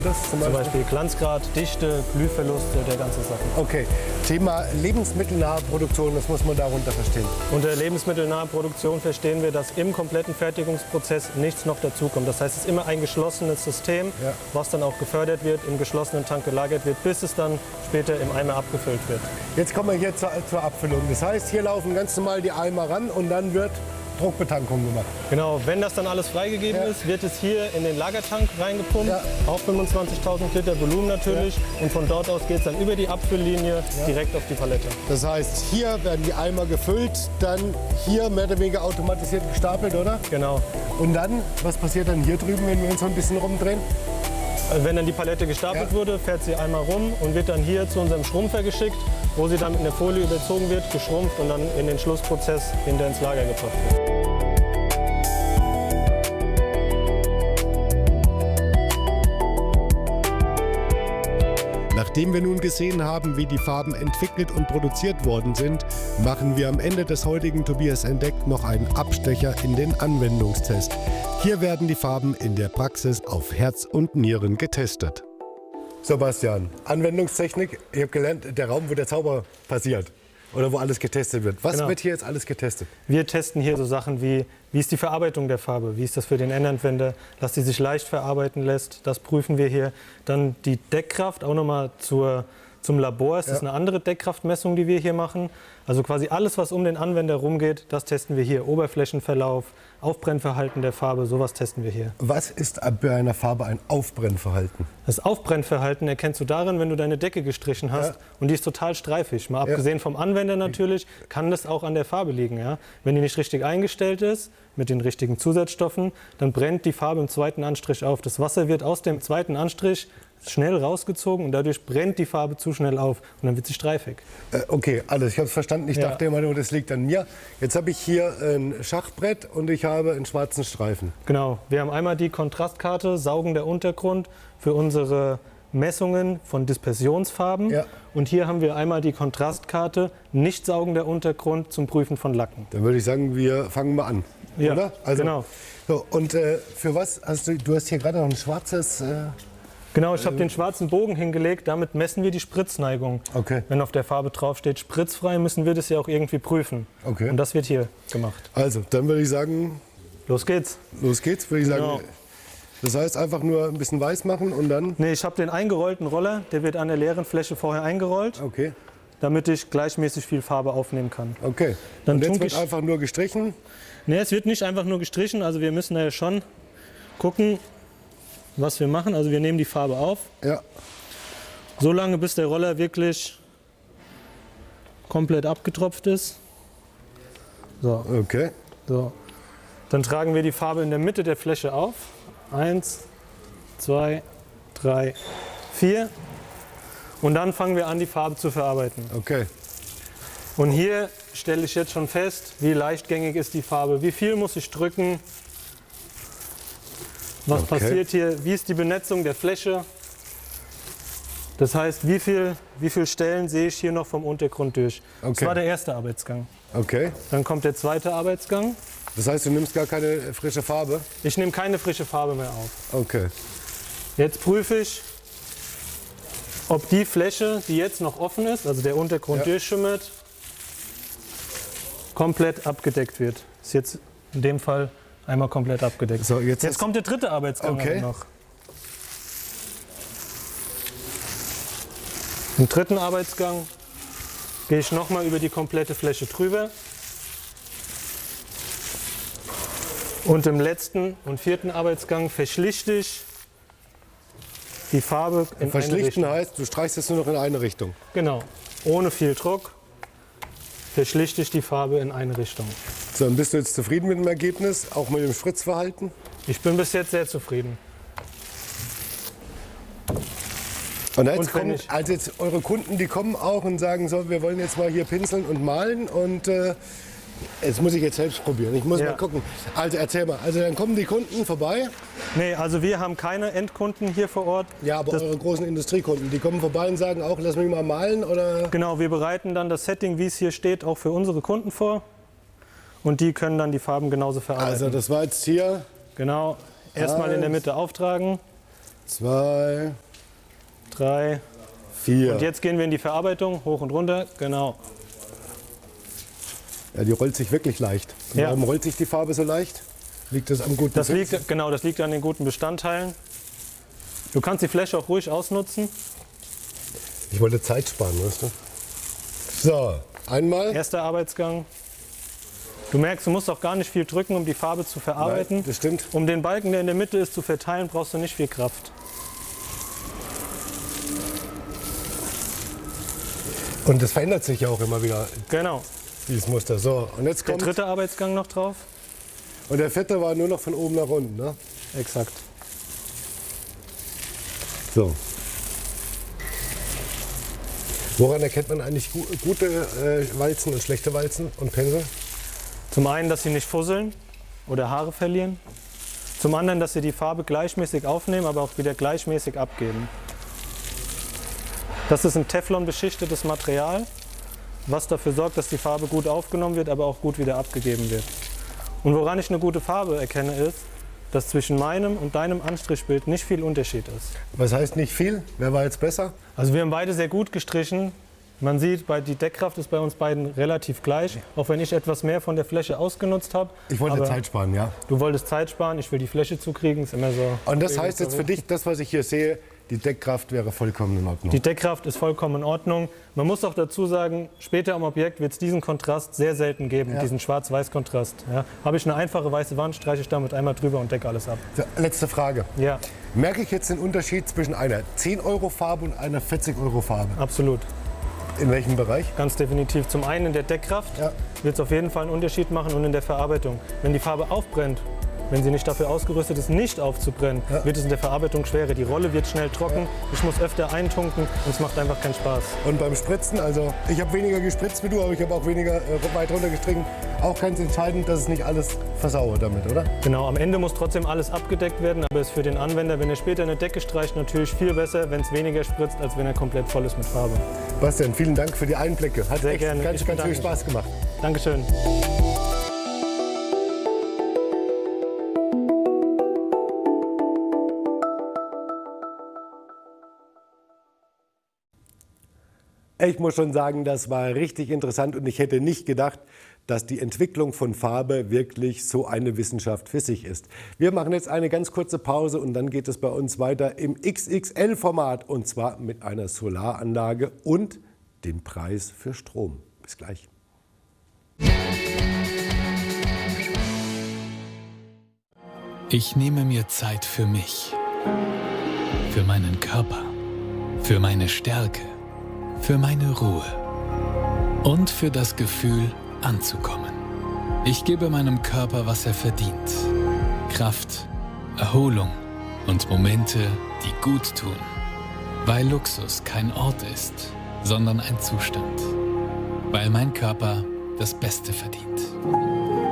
Das zum Beispiel Glanzgrad, Dichte, Glühverlust, der ganze Sachen. Okay, Thema lebensmittelnahe Produktion, das muss man darunter verstehen. Unter lebensmittelnahe Produktion verstehen wir, dass im kompletten Fertigungsprozess nichts noch dazukommt. Das heißt, es ist immer ein geschlossenes System, was dann auch gefördert wird, im geschlossenen Tank gelagert wird, bis es dann später im Eimer abgefüllt wird. Jetzt kommen wir hier zur Abfüllung. Das heißt, hier laufen ganz normal die Eimer ran und dann wird Druckbetankung gemacht. Genau, wenn das dann alles freigegeben ist, wird es hier in den Lagertank reingepumpt, auf 25.000 Liter Volumen natürlich. Und von dort aus geht es dann über die Abfülllinie direkt auf die Palette. Das heißt, hier werden die Eimer gefüllt, dann hier mehr oder weniger automatisiert gestapelt, oder? Genau. Und dann, was passiert dann hier drüben, wenn wir uns so ein bisschen rumdrehen? Wenn dann die Palette gestapelt wurde, fährt sie einmal rum und wird dann hier zu unserem Schrumpfer geschickt, wo sie dann mit einer Folie überzogen wird, geschrumpft und dann in den Schlussprozess hinter ins Lager gebracht wird. Nachdem wir nun gesehen haben, wie die Farben entwickelt und produziert worden sind, machen wir am Ende des heutigen Tobias entdeckt noch einen Abstecher in den Anwendungstest. Hier werden die Farben in der Praxis auf Herz und Nieren getestet. So Bastian, Anwendungstechnik, ich habe gelernt, der Raum, wo der Zauber passiert oder wo alles getestet wird. Was wird hier jetzt alles getestet? Wir testen hier so Sachen wie ist die Verarbeitung der Farbe, wie ist das für den Endanwender, dass die sich leicht verarbeiten lässt, das prüfen wir hier. Dann die Deckkraft, auch nochmal zum Labor, ist das eine andere Deckkraftmessung, die wir hier machen. Also quasi alles, was um den Anwender rumgeht, das testen wir hier. Oberflächenverlauf, Aufbrennverhalten der Farbe, sowas testen wir hier. Was ist bei einer Farbe ein Aufbrennverhalten? Das Aufbrennverhalten erkennst du darin, wenn du deine Decke gestrichen hast und die ist total streifig. Mal abgesehen vom Anwender natürlich, kann das auch an der Farbe liegen. Ja? Wenn die nicht richtig eingestellt ist, mit den richtigen Zusatzstoffen, dann brennt die Farbe im zweiten Anstrich auf. Das Wasser wird aus dem zweiten Anstrich schnell rausgezogen und dadurch brennt die Farbe zu schnell auf und dann wird sie streifig. Okay, alles. Ich habe es verstanden. Ich dachte immer nur, das liegt an mir. Jetzt habe ich hier ein Schachbrett und ich habe einen schwarzen Streifen. Genau. Wir haben einmal die Kontrastkarte, saugender Untergrund für unsere Messungen von Dispersionsfarben. Und hier haben wir einmal die Kontrastkarte, nicht saugender Untergrund zum Prüfen von Lacken. Dann würde ich sagen, wir fangen mal an. Oder? Also, genau. So, und für was hast du hast hier gerade noch ein schwarzes... Genau, ich habe den schwarzen Bogen hingelegt, damit messen wir die Spritzneigung. Okay. Wenn auf der Farbe draufsteht spritzfrei, müssen wir das ja auch irgendwie prüfen. Okay. Und das wird hier gemacht. Also, dann würde ich sagen... Los geht's. Los geht's, würde ich sagen. Das heißt, einfach nur ein bisschen weiß machen und dann... Nee, ich habe den eingerollten Roller, der wird an der leeren Fläche vorher eingerollt. Okay. Damit ich gleichmäßig viel Farbe aufnehmen kann. Okay. Dann und jetzt wird einfach nur gestrichen? Nee, es wird nicht einfach nur gestrichen, also wir müssen da ja schon gucken, was wir machen. Also wir nehmen die Farbe auf. Ja. So lange, bis der Roller wirklich komplett abgetropft ist. So. Okay. So. Dann tragen wir die Farbe in der Mitte der Fläche auf. 1, 2, 3, 4. Und dann fangen wir an, die Farbe zu verarbeiten. Okay. Und hier stelle ich jetzt schon fest, wie leichtgängig ist die Farbe, wie viel muss ich drücken. Was passiert hier? Wie ist die Benetzung der Fläche? Das heißt, wie viel Stellen sehe ich hier noch vom Untergrund durch? Okay. Das war der erste Arbeitsgang. Okay. Dann kommt der zweite Arbeitsgang. Das heißt, du nimmst gar keine frische Farbe? Ich nehme keine frische Farbe mehr auf. Okay. Jetzt prüfe ich, ob die Fläche, die jetzt noch offen ist, also der Untergrund durchschimmert, komplett abgedeckt wird. Ist jetzt in dem Fall einmal komplett abgedeckt. So, jetzt kommt der dritte Arbeitsgang noch. Im dritten Arbeitsgang gehe ich nochmal über die komplette Fläche drüber. Und im letzten und vierten Arbeitsgang verschlichte ich die Farbe in eine Richtung. Verschlichten heißt, du streichst es nur noch in eine Richtung. Genau, ohne viel Druck verschlichte ich die Farbe in eine Richtung. So, und bist du jetzt zufrieden mit dem Ergebnis, auch mit dem Spritzverhalten? Ich bin bis jetzt sehr zufrieden. Und jetzt eure Kunden, die kommen auch und sagen so, wir wollen jetzt mal hier pinseln und malen und jetzt muss ich jetzt selbst probieren. Ich muss mal gucken. Also erzähl mal, also dann kommen die Kunden vorbei? Nee, also wir haben keine Endkunden hier vor Ort. Ja, aber eure großen Industriekunden, die kommen vorbei und sagen auch, lass mich mal malen oder? Genau, wir bereiten dann das Setting, wie es hier steht, auch für unsere Kunden vor. Und die können dann die Farben genauso verarbeiten. Also das war jetzt hier? Genau, erstmal in der Mitte auftragen. 2, 3, 4. Und jetzt gehen wir in die Verarbeitung, hoch und runter, genau. Ja, die rollt sich wirklich leicht. Ja. Warum rollt sich die Farbe so leicht? Liegt das am guten Das Sitz? liegt an den guten Bestandteilen. Du kannst die Fläche auch ruhig ausnutzen. Ich wollte Zeit sparen, weißt du? So, einmal. Erster Arbeitsgang. Du merkst, du musst auch gar nicht viel drücken, um die Farbe zu verarbeiten. Nein, das stimmt. Um den Balken, der in der Mitte ist, zu verteilen, brauchst du nicht viel Kraft. Und das verändert sich ja auch immer wieder, Genau. dieses Muster. So, und jetzt Der kommt. dritte Arbeitsgang noch drauf. Und der vierte war nur noch von oben nach unten, ne? Exakt. So. Woran erkennt man eigentlich gute Walzen und schlechte Walzen und Pinsel? Zum einen, dass sie nicht fusseln oder Haare verlieren. Zum anderen, dass sie die Farbe gleichmäßig aufnehmen, aber auch wieder gleichmäßig abgeben. Das ist ein Teflon-beschichtetes Material, was dafür sorgt, dass die Farbe gut aufgenommen wird, aber auch gut wieder abgegeben wird. Und woran ich eine gute Farbe erkenne, ist, dass zwischen meinem und deinem Anstrichbild nicht viel Unterschied ist. Was heißt nicht viel? Wer war jetzt besser? Also wir haben beide sehr gut gestrichen. Man sieht, die Deckkraft ist bei uns beiden relativ gleich, auch wenn ich etwas mehr von der Fläche ausgenutzt habe. Ich wollte Aber Zeit sparen, ja. Du wolltest Zeit sparen, ich will die Fläche zukriegen, ist immer so. Und das heißt jetzt für dich, das, was ich hier sehe, die Deckkraft wäre vollkommen in Ordnung. Die Deckkraft ist vollkommen in Ordnung. Man muss auch dazu sagen, später am Objekt wird es diesen Kontrast sehr selten geben, diesen Schwarz-Weiß-Kontrast. Ja. Habe ich eine einfache weiße Wand, streiche ich damit einmal drüber und decke alles ab. So, letzte Frage. Ja, Merke ich jetzt den Unterschied zwischen einer 10-Euro-Farbe und einer 40-Euro-Farbe? absolut. In welchem Bereich? Ganz definitiv. Zum einen in der Deckkraft wird es auf jeden Fall einen Unterschied machen und in der Verarbeitung. Wenn die Farbe aufbrennt, wenn sie nicht dafür ausgerüstet ist, nicht aufzubrennen, wird es in der Verarbeitung schwerer. Die Rolle wird schnell trocken, ich muss öfter eintunken und es macht einfach keinen Spaß. Und beim Spritzen, also ich habe weniger gespritzt wie du, aber ich habe auch weniger weit runter gestrichen. Auch ganz entscheidend, dass es nicht alles versauert damit, oder? Genau, am Ende muss trotzdem alles abgedeckt werden, aber es ist für den Anwender, wenn er später eine Decke streicht, natürlich viel besser, wenn es weniger spritzt, als wenn er komplett voll ist mit Farbe. Bastian, vielen Dank für die Einblicke. Hat Sehr echt gerne. ganz Ich viel bedanke Spaß gemacht. Dankeschön. Ich muss schon sagen, das war richtig interessant und ich hätte nicht gedacht, dass die Entwicklung von Farbe wirklich so eine Wissenschaft für sich ist. Wir machen jetzt eine ganz kurze Pause und dann geht es bei uns weiter im XXL-Format und zwar mit einer Solaranlage und dem Preis für Strom. Bis gleich. Ich nehme mir Zeit für mich, für meinen Körper, für meine Stärke, für meine Ruhe und für das Gefühl, anzukommen. Ich gebe meinem Körper, was er verdient. Kraft, Erholung und Momente, die gut tun. Weil Luxus kein Ort ist, sondern ein Zustand. Weil mein Körper das Beste verdient.